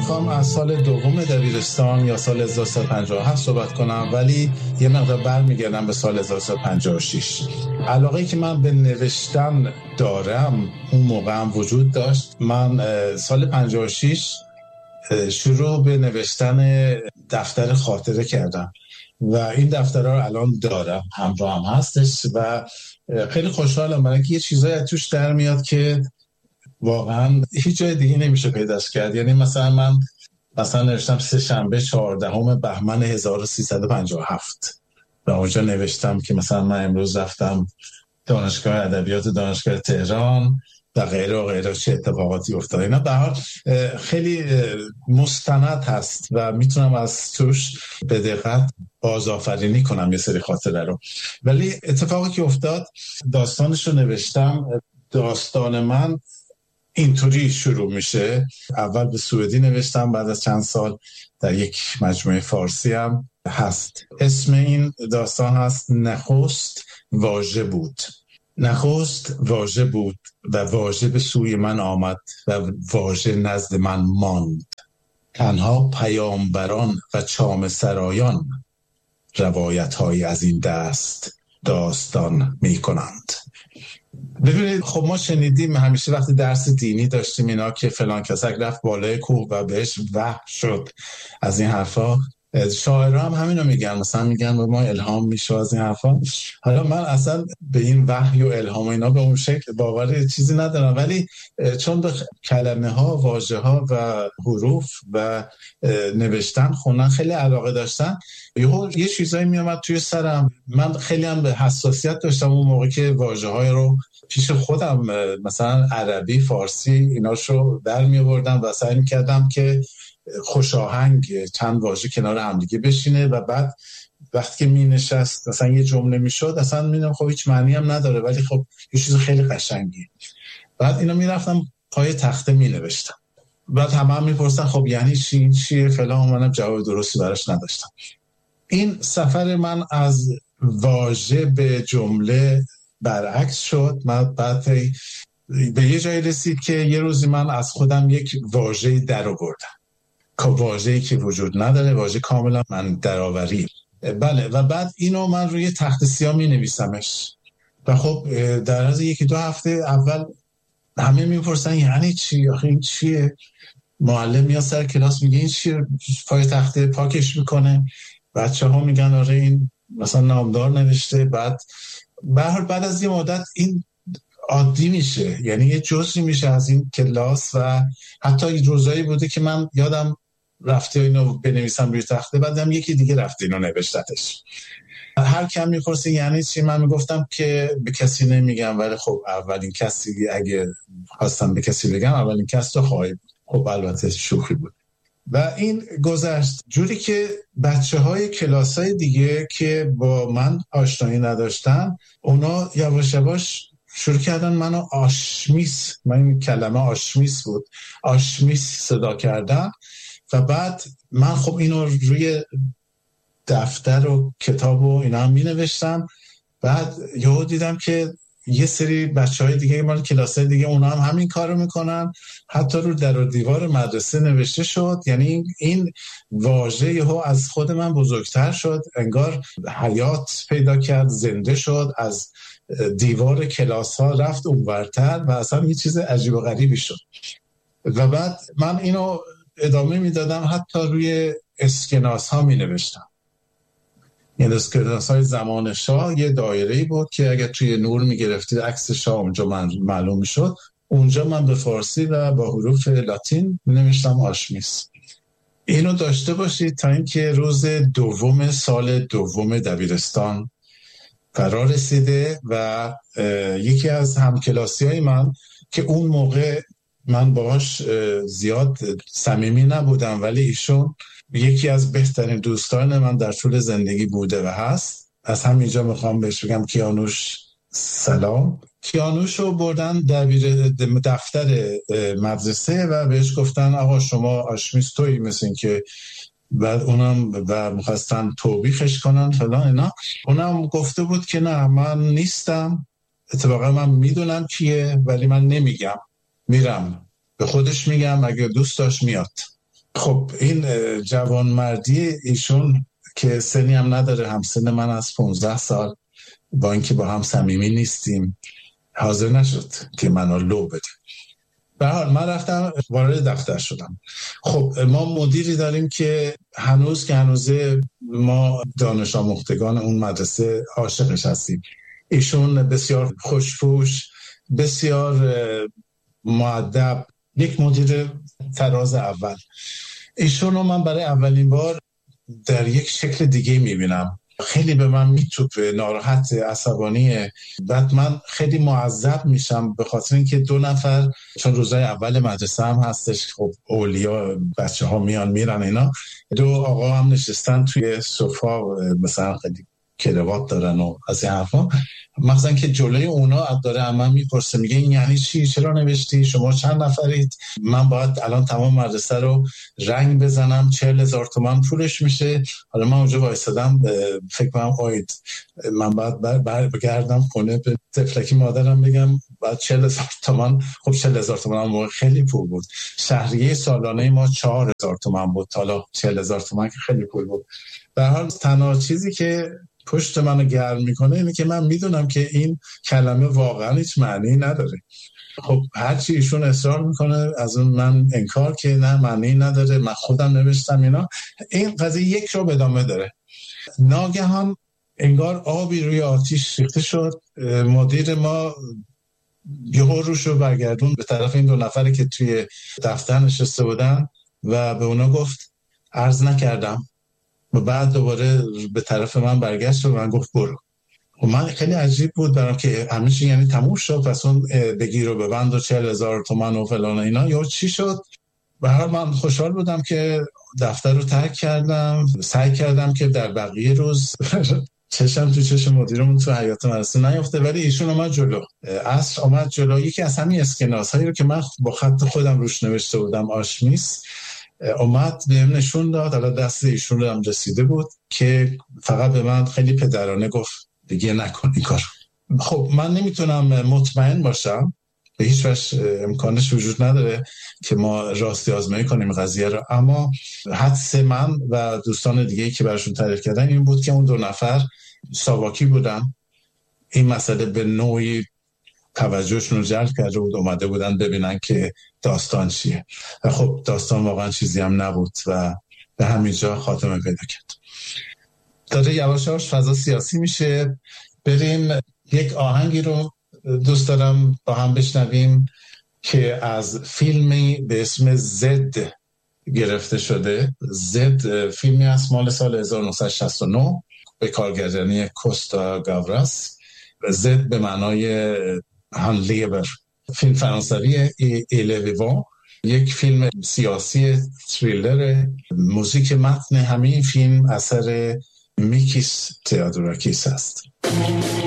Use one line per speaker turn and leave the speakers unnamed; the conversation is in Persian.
میخوام از سال دوم دبیرستان یا سال 1357 صحبت کنم، ولی یه مقدار برمیگردم به سال 1356. علاقه‌ای که من به نوشتن دارم اون موقع هم وجود داشت. من سال 56 شروع به نوشتن دفتر خاطره کردم و این دفترها رو الان دارم، همراه هم هستش و خیلی خوشحالم برای اینکه یه چیزایی توش در میاد که واقعا هیچ جای دیگه نمیشه پیداش کرد. یعنی مثلا من نوشتم سه‌شنبه 14 بهمن 1357 و اونجا نوشتم که مثلا من امروز رفتم دانشگاه ادبیات دانشگاه تهران و غیره و غیره، چه اتفاقاتی افتاد. اینا به هر حال خیلی مستند هست و میتونم از توش به دقت بازآفرینی کنم یه سری خاطره رو. ولی اتفاقی که افتاد، داستانش رو نوشتم. داستان من اینطوری شروع میشه. اول به سوئدی نوشتم، بعد از چند سال در یک مجموعه فارسی هم هست. اسم این داستان هست نخست واژه بود. نخست واژه بود و واژه به سوی من آمد و واژه نزد من ماند. تنها پیامبران و چام سرایان روایت‌هایی از این دست داستان می‌کنند. ببینید، خب ما شنیدیم همیشه وقتی درس دینی داشتیم اینا که فلان کسک رفت بالای کوه و بهش وحی شد، از این حرفا. شاعرها هم همینو میگن، مثلا میگن به ما الهام میشه از این حرفا. حالا من اصلا به این وحی و الهام و اینا به اون شکل باور چیزی ندارم، ولی چون به کلمه ها، واژه ها و حروف و نوشتن خوندن خیلی علاقه داشتم، یه چیزایی میومد توی سرم. من خیلی هم به حساسیت داشتم اون موقع که واژه های رو پیش خودم مثلا عربی، فارسی ایناشو در می آوردم و سعی می‌کردم که خوشاهنگ چند واژه کنار هم دیگه بشینه و بعد وقتی که می نشست مثلا یه جمله می شد اصلا می دیدم خب هیچ معنی هم نداره، ولی خب یه چیز خیلی قشنگی. بعد اینا می رفتم پای تخته می نوشتم. بعد همه می پرسن خب یعنی چی، این چیه فلان، منم جواب درستی براش نداشتم. این سفر من از واژه به جمله برعکس شد. من بعد به یه جایی رسید که یه روزی من از خودم یک واژه در آوردم، واژه‌ای که وجود نداره، واژه کاملا من درآوری. بله، و بعد اینو من روی تخت سیاه می نویسمش و خب در از 1-2 هفته اول همه میپرسن یعنی چی، آخه این چیه؟ معلم میاد سر کلاس میگه این چیه، پای تخته پاکش میکنه، بچه‌ها میگن آره این مثلا نامدار نوشته. بعد از یه مدت این عادی میشه، یعنی یه جزئی میشه از این کلاس. و حتی روزایی بوده که من یادم رفته اینو بنویسم روی تخته، بعدم یکی دیگه رفته اینو نوشتتش. هر کم میپرسه یعنی چی، من میگفتم که به کسی نمیگم، ولی خب اولین کسی اگه خواستم به کسی بگم اولین کس تو خواهی بود. خب البته شوخی بود. و این گذشت جوری که بچه‌های کلاس‌های دیگه که با من آشنایی نداشتن، اونا یواش یواش شروع کردن منو آشمیس، من این کلمه آشمیس بود، آشمیس صدا کردن. و بعد من خب اینو روی دفتر و کتاب و اینا هم می نوشتم. بعد یهو دیدم که یه سری بچه‌های دیگه مال کلاس‌های دیگه اونا هم همین کارو میکنن، حتی رو در و دیوار مدرسه نوشته شد. یعنی این واژه یهو از خود من بزرگتر شد، انگار حیات پیدا کرد، زنده شد، از دیوار کلاس ها رفت اونورتر و اصلا یه چیز عجیب و غریبی شد. و بعد من اینو ادامه میدادم، حتی روی اسکناس ها می نوشتم. این اسکناس های زمان شاه یه دایره‌ای بود که اگر توی نور می گرفتید عکس شاه اونجا من معلوم می شد. اونجا من به فارسی و با حروف لاتین می نوشتم آشمیس. اینو داشته باشید تا اینکه روز دوم سال دوم دبیرستان فرا رسیده و یکی از همکلاسی‌های من که اون موقع من باهاش زیاد صمیمی نبودم، ولی ایشون یکی از بهترین دوستان من در طول زندگی بوده و هست. از همینجا میخوام بهش بگم کیانوش سلام. کیانوشو بردن دفتر مدرسه و بهش گفتن آقا شما آشمیس تویی، مثل این که بعد اونم و میخواستن توبیخش کنن فلان اینا. اونم گفته بود که نه من نیستم، اتفاقا من میدونم کیه ولی من نمیگم، میرم به خودش میگم اگه دوست داشت میاد. خب این جوانمردی ایشون که سنی هم نداره، همسن من از 15 سال، با اینکه با هم صمیمی نیستیم، حاضر نشد که منو لو بده. به هر حال من رفتم وارد دفتر شدم. خب ما مدیری داریم که هنوزه ما دانش آموختگان اون مدرسه عاشقش هستیم. ایشون بسیار خوش‌پوش، بسیار مؤدب، یک مدیر تراز اول. ایشون رو من برای اولین بار در یک شکل دیگه میبینم. خیلی به من میتوپه، ناراحت، عصبانیه. بعد من خیلی معذب میشم به خاطر اینکه 2 نفر، چون روزای اول مدرسه هم هستش، خب اولیا بچه ها میان میرن اینا، 2 آقا هم نشستن توی صفا، مثلا خیلی کراوات دارن و از این حرفا. مثلا که جلوی اونا داره عمم میپرسه، میگه این یعنی چی؟ چرا نوشتی؟ شما چند نفرید؟ من باید الان تمام مدرسه رو رنگ بزنم، 40,000 تومان پولش میشه. حالا من اونجا وایسادم فکر کنم من باید برگردم خونه به تفلکی مادرم بگم بعد 40,000 تومان. خب 40,000 تومان هم موقع خیلی پول بود. شهریه سالانه ما 4,000 تومان بود، حالا 40,000 تومان که خیلی پول بود. به هر حال تنها چیزی که پشت منو گرم میکنه اینه که من میدونم که این کلمه واقعا هیچ معنی نداره. خب هرچی ایشون اصرار میکنه از اون من انکار که نه معنی نداره، من خودم نوشتم اینا. این قضیه یک رو ادامه داره. ناگهان انگار آبی روی آتیش ریخته شد. مدیر ما یهو روشو برگردون به طرف این 2 نفری که توی دفتر نشسته بودن و به اونا گفت عرض نکردم. و بعد دوباره به طرف من برگشت و من گفت برو. و من خیلی عجیب بود برام که همیشه یعنی تموم شد، پس اون بگیر و ببند و 40,000 تومان و فلان اینا یا چی شد. به هر حال من خوشحال بودم که دفتر رو ترک کردم. سعی کردم که در بقیه روز چشم تو چشم مدیرمون تو حیاط مدرسه نیفته، ولی ایشون اومد جلو. عصر اومد جلو. یکی از همین اسکناس هایی رو که من با خط خودم روش نوشته بودم آشمیس، اومد بهم نشون داد. حالا دست ایشون رو هم رسیده بود که فقط به من خیلی پدرانه گفت دیگه نکن این کار. خب من نمیتونم مطمئن باشم، به هیچ وجه امکانش وجود نداره که ما راستی آزمایی کنیم قضیه رو، اما حدس من و دوستان دیگه‌ای که براشون تعریف کردن این بود که اون 2 نفر ساواکی بودن. این مسئله به نوعی توجهشون رو جلب کرده بود، اومده بودن ببینن که داستان چیه. و خب داستان واقعا چیزی هم نبود و به همینجا خاتمه پیدا کرد. داره یواش یواش فضا سیاسی میشه. بریم یک آهنگی رو دوست دارم با هم بشنویم که از فیلمی به اسم زد گرفته شده. زد فیلمی است مال سال 1969 به کارگردانی کوستا گاوراس. زد به معنای هانلیبر. فیلم فرانسوی ایلویوان، یک فیلم سیاسی تریلر. موزیک متن همین فیلم اثر میکیس تئودوراکیس است.